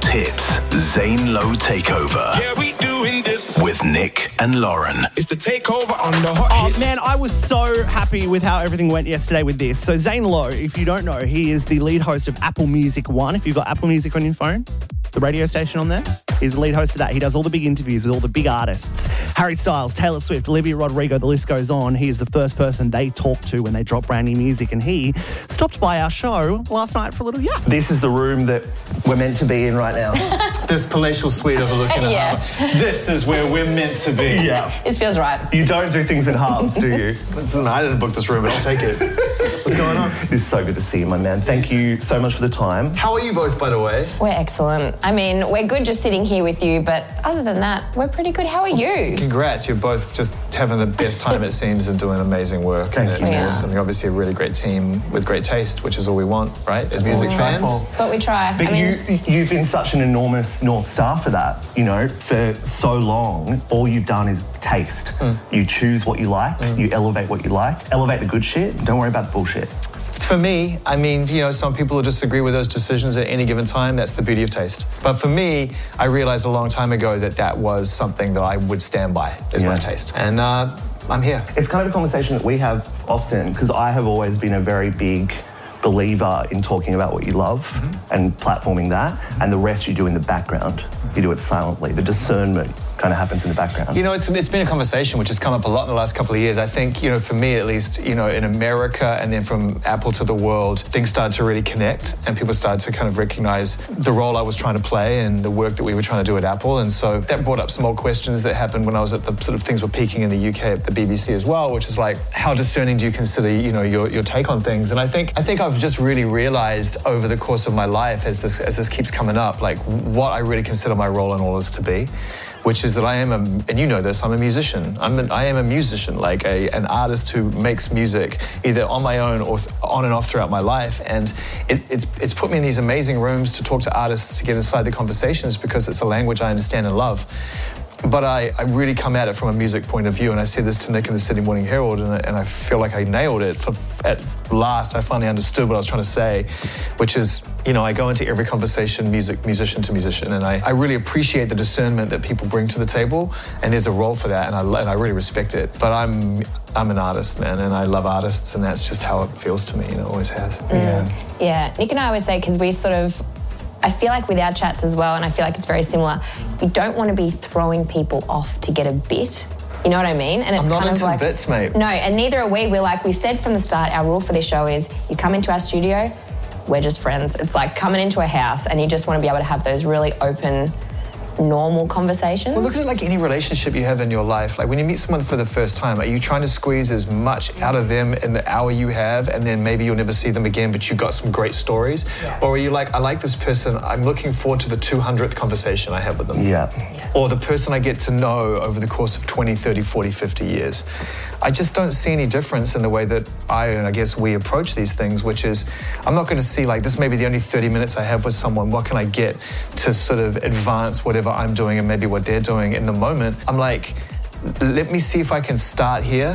Hits, Zane Lowe Takeover. Yeah, we doing this with Nick and Lauren. It's the takeover on the Hot Hits. Oh, man, I was so happy with how everything went yesterday with this. So Zane Lowe, if you don't know, he is the lead host of Apple Music One. If you've got Apple Music on your phone, the radio station on there, he's the lead host of that. He does all the big interviews with all the big artists. Harry Styles, Taylor Swift, Olivia Rodrigo, the list goes on. He is the first person they talk to when they drop brand new music. And he stopped by our show last night for a little yap. This is the room that we're meant to be in right now. This palatial suite overlooking the harbour. This is where we're meant to be. Yeah. This feels right. You don't do things in halves, do you? Listen, I didn't book this room, but I'll take it. What's going on? It's so good to see you, my man. Thank you so much for the time. How are you both, by the way? We're excellent. I mean, we're good just sitting here with you, but other than that, we're pretty good. How are you? Congrats. You're both just having the best time, it seems, and doing amazing work. Thank It's you. awesome. You're obviously a really great team with great taste, which is all we want, right? As music fans. That's what we try. But you've been such an enormous North Star for that, you know, for so long. All you've done is taste. You choose what you like, you elevate what you like, elevate the good shit, don't worry about the bullshit. For me, I mean, you know, some people will disagree with those decisions at any given time. That's the beauty of taste. But for me, I realized a long time ago that that was something that I would stand by as my taste. And I'm here. It's kind of a conversation that we have often because I have always been a very big believer in talking about what you love and platforming that, and the rest you do in the background. You do it silently. The discernment kind of happens in the background. You know, it's been a conversation which has come up a lot in the last couple of years. I think, you know, for me at least, you know, in America and then from Apple to the world, things started to really connect and people started to kind of recognize the role I was trying to play and the work that we were trying to do at Apple. And so that brought up some old questions that happened when I was at the sort of things were peaking in the UK at the BBC as well, which is like, how discerning do you consider, you know, your take on things? And I think I've just really realized over the course of my life as this keeps coming up, like what I really consider my role in all this to be, which is that I am and you know this, I'm a musician. I am a musician, like an artist who makes music either on my own or on and off throughout my life. And it's put me in these amazing rooms to talk to artists, to get inside the conversations because it's a language I understand and love. But I really come at it from a music point of view, and I said this to Nick in the Sydney Morning Herald, and I feel like I nailed it. At last, I finally understood what I was trying to say, which is, you know, I go into every conversation musician to musician, and I really appreciate the discernment that people bring to the table, and there's a role for that, and I really respect it. But I'm an artist, man, and I love artists, and that's just how it feels to me, and it always has. Yeah, Nick and I always say, because we sort of, I feel like with our chats as well, and I feel like it's very similar, you don't want to be throwing people off to get a bit. You know what I mean? And it's I'm not kind into of like bits, mate. No, and neither are we. We're like, we said from the start, our rule for this show is you come into our studio, we're just friends. It's like coming into a house and you just want to be able to have those really open, normal conversations. Well, look at it like any relationship you have in your life. Like when you meet someone for the first time, are you trying to squeeze as much out of them in the hour you have, and then maybe you'll never see them again, but you got some great stories? Or are you like, I like this person, I'm looking forward to the 200th conversation I have with them? Or the person I get to know over the course of 20, 30, 40, 50 years. I just don't see any difference in the way that I guess we approach these things, which is, I'm not going to see like, this may be the only 30 minutes I have with someone, what can I get to sort of advance whatever I'm doing and maybe what they're doing in the moment. I'm like, let me see if I can start here,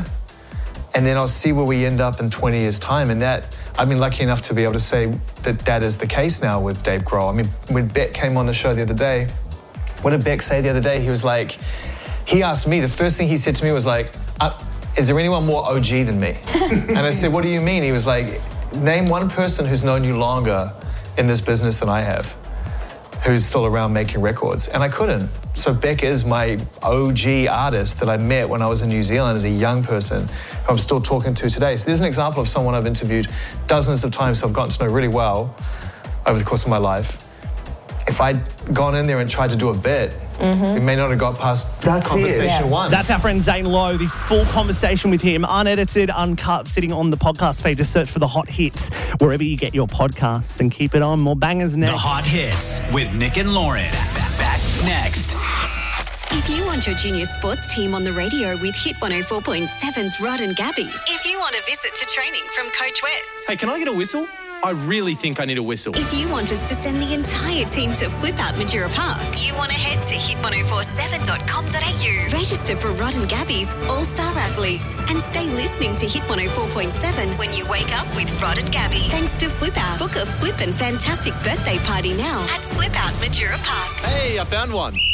and then I'll see where we end up in 20 years' time. And that, I've been lucky enough to be able to say that is the case now with Dave Grohl. I mean, when Beck came on the show the other day, what did Beck say the other day? He was like, he asked me, the first thing he said to me was like, is there anyone more OG than me? And I said, what do you mean? He was like, name one person who's known you longer in this business than I have, who's still around making records. And I couldn't. So Beck is my OG artist that I met when I was in New Zealand as a young person, who I'm still talking to today. So there's an example of someone I've interviewed dozens of times, who I've gotten to know really well over the course of my life. If I'd gone in there and tried to do a bit, we may not have got past conversation one. That's our friend Zane Lowe. The full conversation with him, unedited, uncut, sitting on the podcast feed. Just search for The Hot Hits wherever you get your podcasts and keep it on. More bangers next. The Hot Hits with Nick and Lauren. Back next. If you want your junior sports team on the radio with Hit 104.7's Rod and Gabby. If you want a visit to training from Coach Wes. Hey, can I get a whistle? I really think I need a whistle. If you want us to send the entire team to Flip Out Majura Park, you want to head to hit1047.com.au. Register for Rod and Gabby's All-Star Athletes and stay listening to Hit 104.7 when you wake up with Rod and Gabby. Thanks to Flip Out. Book a flip and fantastic birthday party now at Flip Out Majura Park. Hey, I found one.